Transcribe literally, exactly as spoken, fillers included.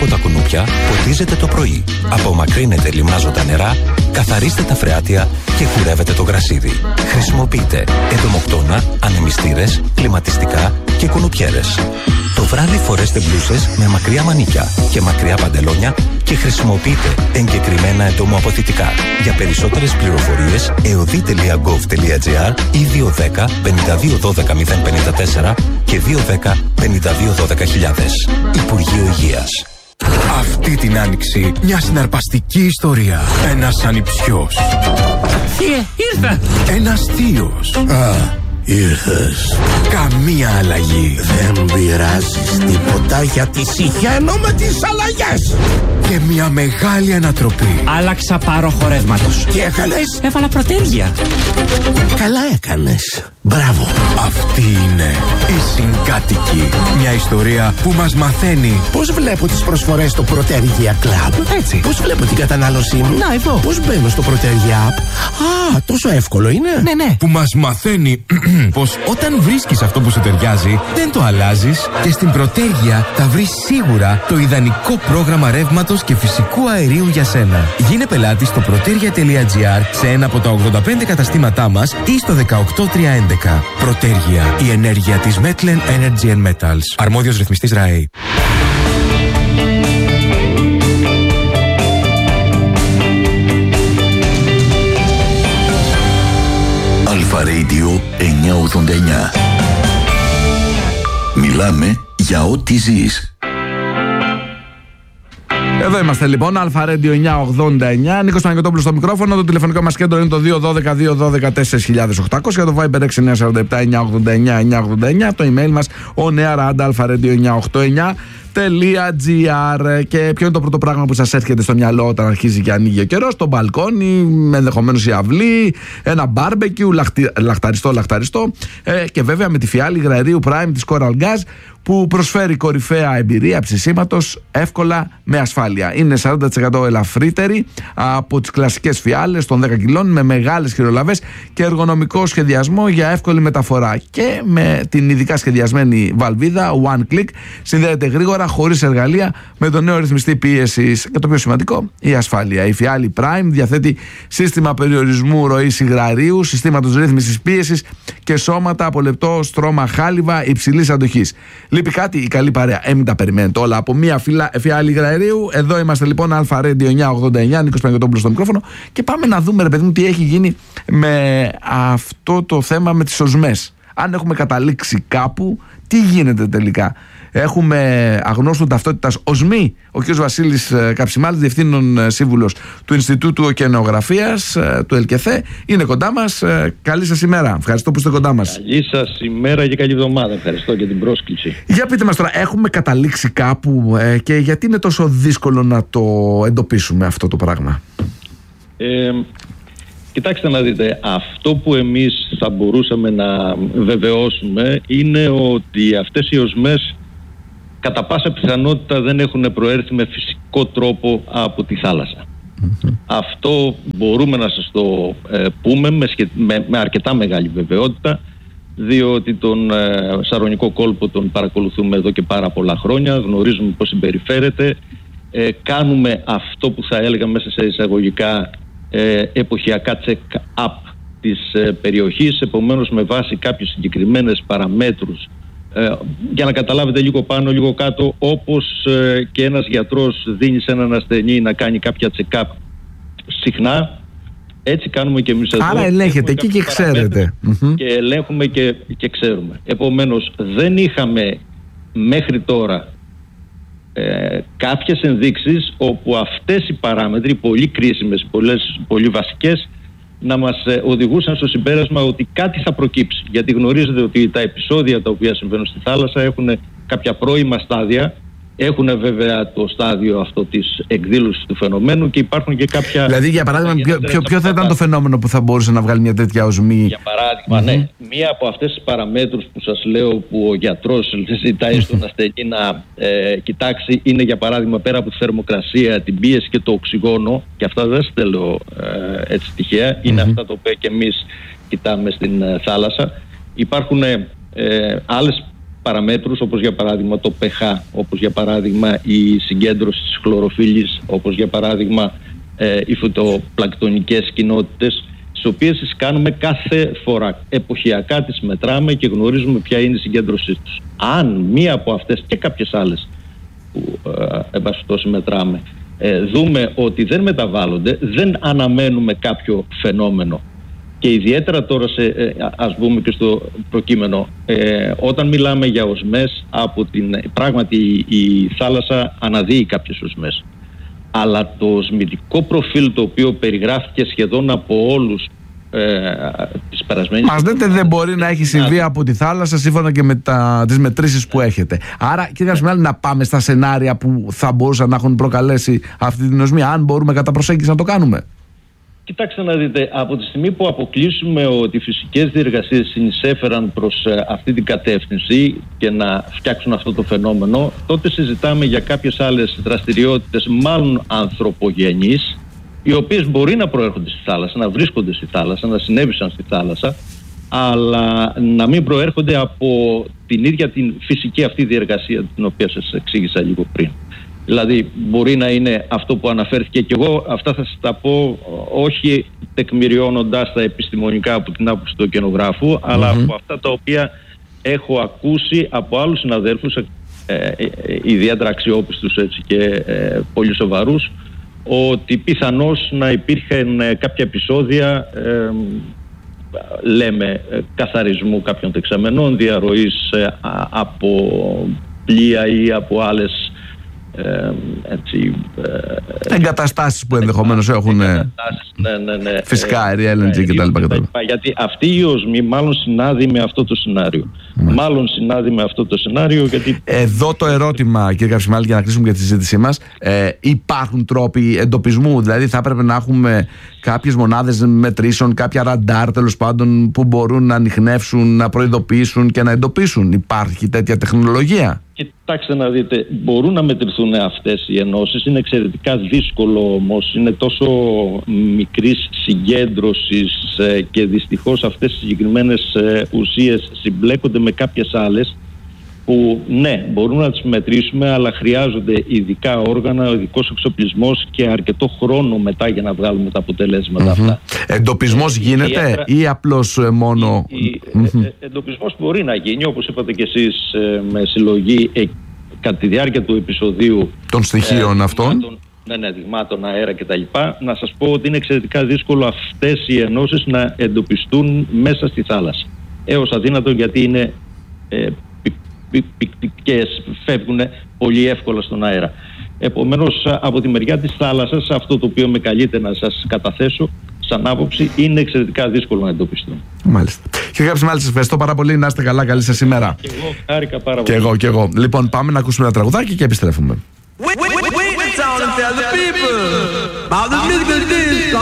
από τα κουνούπια ποτίζετε το πρωί. Απομακρύνετε λιμνάζοντα νερά, καθαρίστε τα φρεάτια και κουρεύετε το γρασίδι. Χρησιμοποιείτε εντομοκτώνα, ανεμιστήρες, κλιματιστικά και κουνουπιέρες. Το βράδυ φορέστε μπλούσες με μακριά μανίκια και μακριά παντελόνια και χρησιμοποιείτε εγκεκριμένα εντομοαποθητικά. Για περισσότερες πληροφορίες εωδή τελεία γκοβ τελεία τζι άρ ή δύο δέκα πενήντα δύο δώδεκα μηδέν πενήντα τέσσερα και δύο δέκα πενήντα δύο δώδεκα χιλιάδες. Υπουργείο Υγείας. Αυτή την άνοιξη μια συναρπαστική ιστορία. Ένας ανιψιός. Θείε, ήρθα! Ένας θείος. Α, ήρθες. Καμία αλλαγή. Δεν πειράζεις τίποτα γιατί συχαίνω με τις αλλαγές. Και μια μεγάλη ανατροπή. Άλλαξα πάρο χορεύματος. Τι έκανες? Έβαλα πρωτέργεια. Καλά έκανες. Μπράβο. Αυτή είναι η Συγκάτοικοι. Μια ιστορία που μας μαθαίνει Πώς βλέπω τις προσφορές στο Πρωτέργεια Club. έτσι. Πώς βλέπω την κατανάλωσή μου. Να, εδώ. Πώς μπαίνω στο Πρωτέργεια App. Α, τόσο εύκολο είναι. Ναι, ναι. που μας μαθαίνει πως όταν βρίσκεις αυτό που σου ταιριάζει, δεν το αλλάζεις και στην Πρωτέργεια θα βρεις σίγουρα το ιδανικό πρόγραμμα ρεύματος και φυσικού αερίου για σένα. Γίνε πελάτη στο πρωτέργεια τελεία τζι άρ σε ένα από τα ογδόντα πέντε καταστήματά μας ή στο δεκαοκτώ τριακόσια έντεκα. Πρωτέργεια, η ενέργεια της Metlen Energy and Metals. Αρμόδιος ρυθμιστής ΡΑΕ. Αλφα Radio εννιακόσια ογδόντα εννιά. Μιλάμε για ό,τι ζεις. Εδώ είμαστε λοιπόν, Αλφα Radio εννιακόσια ογδόντα εννιά. Νίκος Παναγιωτόπουλος στο μικρόφωνο. Το τηλεφωνικό μας κέντρο είναι το δύο ένα δύο δύο ένα δύο τέσσερα χιλιάδες οκτακόσια. Το Viber έξι εννιά τέσσερα επτά εννιακόσια ογδόντα εννιά εννιακόσια ογδόντα εννιά. Το email μας ο νεαράντα αλφα-radio εννιακόσια ογδόντα εννιά τελεία τζι άρ. Και ποιο είναι το πρώτο πράγμα που σας έρχεται στο μυαλό όταν αρχίζει και ανοίγει ο καιρός? Το μπαλκόνι, ενδεχομένως η αυλή, ένα μπάρμπεκιου, λαχτι, λαχταριστό, λαχταριστό. Ε, και βέβαια με τη φιάλη υγραερίου Prime της Coral Gas που προσφέρει κορυφαία εμπειρία ψησίματος εύκολα με ασφάλεια. Είναι σαράντα τοις εκατό ελαφρύτερη από τις κλασικές φιάλες των δέκα κιλών με μεγάλες χειρολαβές και εργονομικό σχεδιασμό για εύκολη μεταφορά. Και με την ειδικά σχεδιασμένη βαλβίδα One Click συνδέεται γρήγορα, χωρίς εργαλεία, με το νέο ρυθμιστή πίεσης. Και το πιο σημαντικό, η ασφάλεια. Η φιάλη Prime διαθέτει σύστημα περιορισμού ροής υγραερίου, συστήματος ρύθμισης πίεσης και σώματα από λεπτό στρώμα χάλιβα υψηλής αντοχής. Λείπει κάτι? Η καλή παρέα. Ε, μην τα περιμένετε όλα από μία φυλα... φιάλη υγραερίου. Εδώ είμαστε λοιπόν, Αλφα Radio εννιακόσια ογδόντα εννιά, Νίκος Παναγιωτόπουλος στο μικρόφωνο. Και πάμε να δούμε, ρε παιδί μου, τι έχει γίνει με αυτό το θέμα με τις οσμές. Αν έχουμε καταλήξει κάπου, τι γίνεται τελικά? Έχουμε αγνώστου ταυτότητας οσμή. Ο κ. Βασίλης Καψιμάλης, διευθύνων σύμβουλος του Ινστιτούτου Οκεανογραφίας του ΕΛΚΕΘΕ, είναι κοντά μας. Καλή σας ημέρα. Ευχαριστώ που είστε κοντά μας. Καλή σας ημέρα και καλή εβδομάδα. Ευχαριστώ για την πρόσκληση. Για πείτε μας τώρα, έχουμε καταλήξει κάπου ε, και γιατί είναι τόσο δύσκολο να το εντοπίσουμε αυτό το πράγμα? Ε, κοιτάξτε να δείτε, αυτό που εμείς θα μπορούσαμε να βεβαιώσουμε είναι ότι αυτές οι οσμές κατά πάσα πιθανότητα δεν έχουν προέρθει με φυσικό τρόπο από τη θάλασσα. Mm-hmm. Αυτό μπορούμε να σας το ε, πούμε με, με, με αρκετά μεγάλη βεβαιότητα, διότι τον ε, Σαρονικό κόλπο τον παρακολουθούμε εδώ και πάρα πολλά χρόνια, γνωρίζουμε πώς συμπεριφέρεται, ε, κάνουμε αυτό που θα έλεγα μέσα σε εισαγωγικά ε, εποχιακά check-up της ε, περιοχής, επομένως με βάση κάποιες συγκεκριμένες παραμέτρους, Ε, για να καταλάβετε λίγο πάνω λίγο κάτω, όπως ε, και ένας γιατρός δίνει σε έναν ασθενή να κάνει κάποια check-up συχνά, έτσι κάνουμε και εμείς εδώ. Άρα ελέγχετε εκεί και ξέρετε. Και ελέγχουμε και, και ξέρουμε. Επομένως δεν είχαμε μέχρι τώρα ε, κάποιες ενδείξεις όπου αυτές οι παράμετροι, πολύ κρίσιμες, πολλές, πολύ βασικές, να μας οδηγούσαν στο συμπέρασμα ότι κάτι θα προκύψει. Γιατί γνωρίζετε ότι τα επεισόδια τα οποία συμβαίνουν στη θάλασσα έχουν κάποια πρώιμα στάδια. Έχουν βέβαια το στάδιο αυτό της εκδήλωσης του φαινομένου και υπάρχουν και κάποια... Δηλαδή, για παράδειγμα, ποιο, ποιο, ποιο θα ήταν το φαινόμενο που θα μπορούσε να βγάλει μια τέτοια οσμή? Για παράδειγμα, mm-hmm. ναι. Μία από αυτές τις παραμέτρους που σας λέω, που ο γιατρός ζητάει στον ασθενή να ε, κοιτάξει, είναι για παράδειγμα πέρα από τη θερμοκρασία, την πίεση και το οξυγόνο. Και αυτά δεν σας λέω ε, έτσι τυχαία. Είναι mm-hmm. αυτά τα οποία και εμείς κοιτάμε στην ε, θάλασσα. Υπάρχουν ε, άλλες παραμέτρους, όπως για παράδειγμα το pH, όπως για παράδειγμα η συγκέντρωση της χλωροφύλλης, όπως για παράδειγμα ε, οι φυτοπλακτονικές κοινότητες, τις οποίες τις κάνουμε κάθε φορά. Εποχιακά τις μετράμε και γνωρίζουμε ποια είναι η συγκέντρωσή τους. Αν μία από αυτές και κάποιες άλλες που ε, μετράμε, ε, δούμε ότι δεν μεταβάλλονται, δεν αναμένουμε κάποιο φαινόμενο. Και ιδιαίτερα τώρα, σε, ε, ας πούμε και στο προκείμενο, ε, όταν μιλάμε για οσμές, από την, πράγματι η, η θάλασσα αναδύει κάποιες οσμές. Αλλά το οσμητικό προφίλ, το οποίο περιγράφηκε σχεδόν από όλους ε, τις περασμένες... Μας λέτε δεν μπορεί να έχει συμβεί από τη θάλασσα σύμφωνα και με τα, τις μετρήσεις που έχετε. Άρα κύριε Καψιμάλη, να πάμε στα σενάρια που θα μπορούσαν να έχουν προκαλέσει αυτή την οσμία, αν μπορούμε κατά προσέγγιση να το κάνουμε. Κοιτάξτε να δείτε, από τη στιγμή που αποκλείσουμε ότι οι φυσικές διεργασίες συνεισέφεραν προς ε, αυτή την κατεύθυνση και να φτιάξουν αυτό το φαινόμενο, τότε συζητάμε για κάποιες άλλες δραστηριότητες, μάλλον ανθρωπογενείς, οι οποίες μπορεί να προέρχονται στη θάλασσα, να βρίσκονται στη θάλασσα, να συνέβησαν στη θάλασσα, αλλά να μην προέρχονται από την ίδια την φυσική αυτή διεργασία, την οποία σας εξήγησα λίγο πριν. Δηλαδή μπορεί να είναι αυτό που αναφέρθηκε και εγώ, αυτά θα σας τα πω όχι τεκμηριώνοντας τα επιστημονικά από την άποψη του ωκεανογράφου, mm-hmm. αλλά από αυτά τα οποία έχω ακούσει από άλλους συναδέλφους, ε, ε, ε, ιδιαίτερα αξιόπιστους έτσι, και ε, πολύ σοβαρούς, ότι πιθανώς να υπήρχαν ε, κάποια επεισόδια ε, λέμε ε, καθαρισμού κάποιων δεξαμενών, διαρροής ε, α, από πλοία ή από άλλες Ε, έτσι, ε, εγκαταστάσεις που ενδεχομένως έχουν ναι, ναι, ναι, φυσικά αέρια, ελ εν τζι κτλ. Γιατί αυτή η οσμή μάλλον συνάδει με αυτό το σενάριο. Mm. Μάλλον συνάδει με αυτό το σενάριο γιατί... Εδώ το ερώτημα, κύριε Καψιμάλη, για να κλείσουμε για τη συζήτησή μας, ε, υπάρχουν τρόποι εντοπισμού? Δηλαδή θα έπρεπε να έχουμε κάποιες μονάδες μετρήσεων, κάποια ραντάρ τέλος πάντων που μπορούν να ανιχνεύσουν, να προειδοποιήσουν και να εντοπίσουν? Υπάρχει τέτοια τεχνολογία? Κοιτάξτε να δείτε, μπορούν να μετρηθούν αυτές οι ενώσεις, είναι εξαιρετικά δύσκολο όμως, είναι τόσο μικρής συγκέντρωσης ε, και δυστυχώς αυτές οι συγκεκριμένες ε, ουσίες συμπλέκονται με κάποιες άλλες που ναι, μπορούν να τις μετρήσουμε, αλλά χρειάζονται ειδικά όργανα, ειδικός εξοπλισμός και αρκετό χρόνο μετά για να βγάλουμε τα αποτελέσματα mm-hmm. αυτά. Εντοπισμός γίνεται ιδιαίτερα, ή απλώς μόνο... Η, η, mm-hmm. ε, εντοπισμός μπορεί να γίνει, όπως είπατε και εσείς, ε, με συλλογή ε, κατά τη διάρκεια του επεισοδίου των στοιχείων ε, αυτών. Δειγμάτων, ναι, ναι, δειγμάτων, αέρα κτλ. Να σας πω ότι είναι εξαιρετικά δύσκολο αυτές οι ενώσεις να εντοπιστούν μέσα στη θάλασσα. Έως αδύνατο, γιατί είναι... Ε, και φεύγουν πολύ εύκολα στον αέρα. Επομένως, από τη μεριά της θάλασσας, αυτό το οποίο με καλείται να σας καταθέσω σαν άποψη, είναι εξαιρετικά δύσκολο να εντοπιστούν. Μάλιστα. Κύριε Καψιμάλη, σας ευχαριστώ πάρα πολύ. Να είστε καλά. Καλή σας ημέρα. Και εγώ χάρηκα πάρα πολύ. Και εγώ, και εγώ. Λοιπόν, πάμε να ακούσουμε ένα τραγουδάκι και επιστρέφουμε.